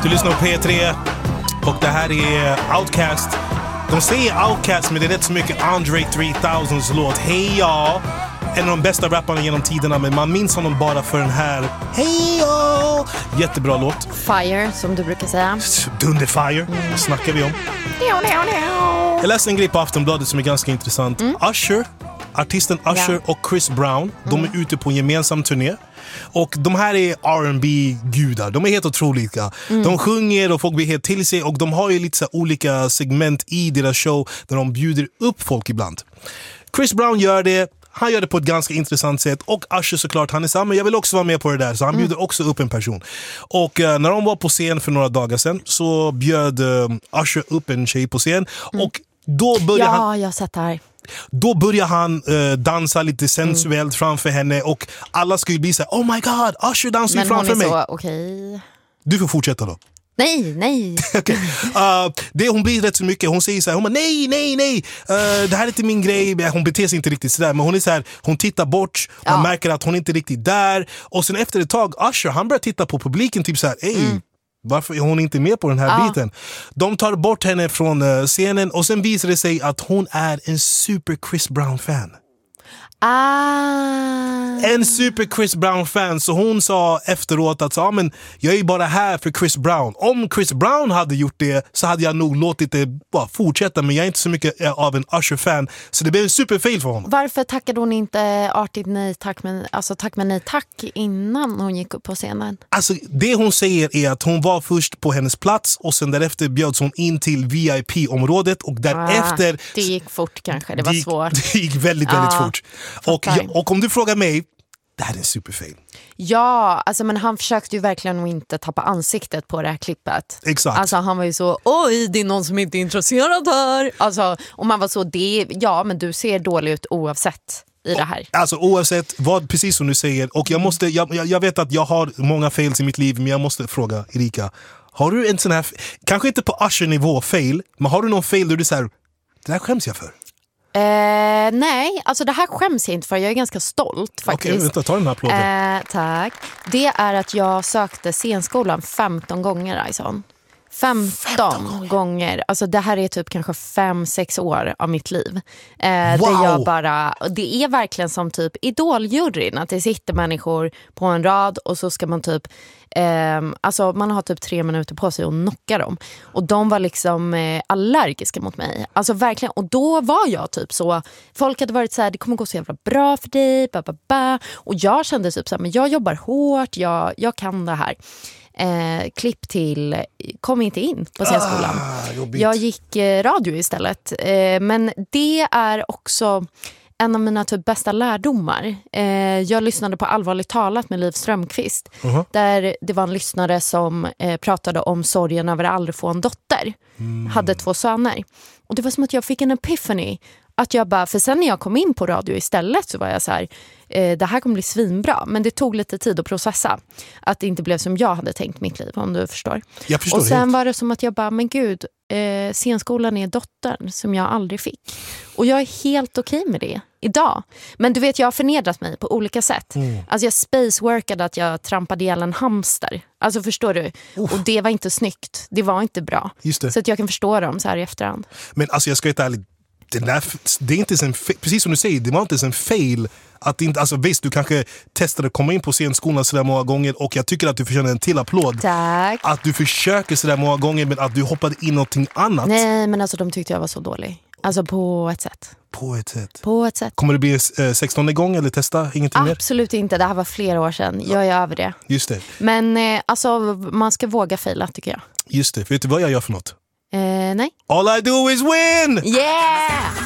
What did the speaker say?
Du lyssnar på P3 och det här är Outkast. De säger Outkast, men det är rätt så mycket Andre 3000s låt Hey Ya. En av de bästa rapparna genom tiderna, men man minns honom bara för den här Hey Ya. Jättebra låt. Fire, som du brukar säga. Dunderfire, snackar vi om. Jag läste en grej på Aftonbladet som är ganska intressant. Usher, artisten Usher och Chris Brown, de är ute på en gemensam turné. Och de här är R&B-gudar. De är helt otroliga. De sjunger och folk blir helt till sig. Och de har ju lite så olika segment i deras show där de bjuder upp folk ibland. Chris Brown gör det. Han gör det på ett ganska intressant sätt. Och Usher såklart, han är samma. Jag vill också vara med på det där. Så han bjuder också upp en person. Och när de var på scen för några dagar sedan så bjöd Usher upp en tjej på scen. Och då började han... jag har sett det här. Då börjar han dansa lite sensuellt framför henne. Och alla ska ju bli så här: oh my god, Usher dansar ju framför mig. Men hon är så, okej. Du får fortsätta då. Nej. Okay. Det hon blir rätt så mycket. Hon säger så här, hon bara, nej. Det här är inte min grej. Hon beter sig inte riktigt sådär. Men hon är så här, hon tittar bort. Man märker att hon inte är riktigt där. Och sen efter ett tag, Usher, han börjar titta på publiken typ så här, varför är hon inte med på den här biten? De tar bort henne från scenen. Och sen visar det sig att hon är en super Chris Brown-fan. En super Chris Brown-fan. Så hon sa efteråt att men jag är bara här för Chris Brown. Om Chris Brown hade gjort det så hade jag nog låtit det bara fortsätta. Men jag är inte så mycket av en Usher-fan. Så det blev en superfail för honom. Varför tackade hon inte artigt nej tack men nej tack innan hon gick upp på scenen? Alltså det hon säger är att hon var först på hennes plats. Och sen därefter bjöds hon in till VIP-området. Och därefter... det gick fort kanske, det var svårt. Det gick väldigt fort. Och om du frågar mig, det här är en superfail. Ja, alltså, men han försökte ju verkligen inte tappa ansiktet på det här klippet. Exakt. Alltså han var ju så, oj, det är någon som inte är intresserad här. Alltså, och man var så, men du ser dålig ut oavsett i det här. Alltså oavsett vad, precis som du säger. Och jag vet att jag har många fails i mitt liv, men jag måste fråga Erika. Har du en sån här, kanske inte på Usher-nivå fail, men har du någon fail där du säger, det här skäms jag för? Nej, alltså det här skäms jag inte för. Jag är ganska stolt faktiskt. Okej, vänta, ta den här applåden. Tack. Det är att jag sökte scenskolan 15 gånger, Ison. 15 gånger. Alltså det här är typ kanske 5-6 år av mitt liv. Wow. Där jag bara, det är verkligen som typ idoljuryn, att det sitter människor på en rad och så ska man typ alltså man har typ 3 minuter på sig att knocka dem. Och de var liksom allergiska mot mig. Alltså verkligen. Och då var jag typ så, folk hade varit så här, det kommer gå så jävla bra för dig, och jag kände typ så här, men jag jobbar hårt, jag kan det här. Klipp till, kom inte in på scenskolan. Jag gick radio istället. Men det är också en av mina typ bästa lärdomar. Jag lyssnade på Allvarligt talat med Liv Strömquist. Där det var en lyssnare som pratade om sorgen över att aldrig få en dotter. Hade 2 söner. Och det var som att jag fick en epiphany. Att jag bara, för sen när jag kom in på radio istället så var jag så här, det här kommer bli svinbra. Men det tog lite tid att processa. Att det inte blev som jag hade tänkt mitt liv, om du förstår. Jag förstår. Och sen helt. var det som att jag bara, men gud, scenskolan är dottern som jag aldrig fick. Och jag är helt okej med det idag. Men du vet, jag har förnedrat mig på olika sätt. Alltså jag spaceworkade att jag trampade ihjäl en hamster. Alltså förstår du? Och det var inte snyggt. Det var inte bra. Just det. Så att jag kan förstå dem så här i efterhand. Men alltså jag ska inte ärligt, det är inte en precis som du säger, det var inte en fail att inte, alltså visst, du kanske testade att komma in på scenskolan sådär många gånger, och jag tycker att du förtjänar en till applåd. Tack. Att du försöker sådär många gånger, men att du hoppade in någonting annat. Nej, men alltså de tyckte jag var så dålig. Alltså på ett sätt. På ett sätt. Kommer det bli 16 gång eller testa ingenting mer? Absolut inte, det här var flera år sedan. Jag är över det. Just det. Men alltså man ska våga faila, tycker jag. Just det, vet du vad jag gör för något? Nej. All I do is win! Yeah!